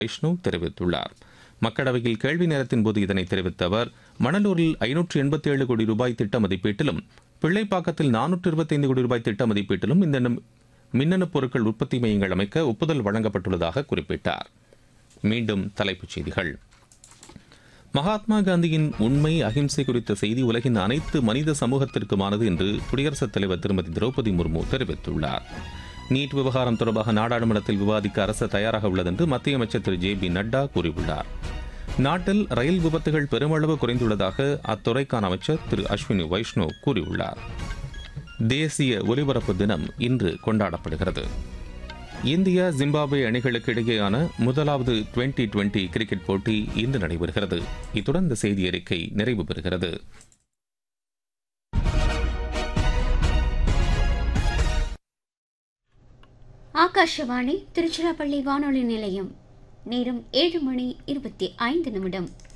வைஷ்ணவ் தெரிவித்துள்ளார். மக்களவையில் கேள்வி நேரத்தின் போது இதனை தெரிவித்த அவர், மணலூரில் 587 கோடி ரூபாய் திட்ட மதிப்பீட்டிலும் பிள்ளைப்பாக்கத்தில் 425 கோடி ரூபாய் திட்ட மதிப்பீட்டிலும் இந்த மின்னணு பொருட்கள் உற்பத்தி மையங்கள் அமைக்க ஒப்புதல் வழங்கப்பட்டுள்ளதாக குறிப்பிட்டார். மீண்டும் தலைப்புச் செய்திகள். மகாத்மா காந்தியின் உண்மை அகிம்சை குறித்த செய்தி உலகின் அனைத்து மனித சமூகத்திற்குமானது என்று குடியரசுத் தலைவர் திருமதி திரௌபதி முர்மு தெரிவித்துள்ளார். நீட் விவகாரம் தொடர்பாக நாடாளுமன்றத்தில் விவாதிக்க அரசு தயாராக உள்ளது என்று மத்திய அமைச்சர் திரு ஜே பி நட்டா கூறியுள்ளார். நாட்டில் ரயில் விபத்துகள் பெருமளவு குறைந்துள்ளதாக அத்துறைக்கான அமைச்சர் திரு அஸ்வினி வைஷ்ணவ் கூறியுள்ளார். தேசிய ஒலிபரப்பு தினம் இன்று கொண்டாடப்படுகிறது. இந்தியா ஜிம்பாப்வே அணிகளுக்கு இடையேயான முதலாவது டுவெண்டி கிரிக்கெட் போட்டி இன்று நடைபெறுகிறது. இத்துடன் இந்த செய்தி அறிக்கை நிறைவு பெறுகிறது. ஆகாஷவாணி திருச்சிராப்பள்ளி வானொலி நிலையம். நேரம் 7:25.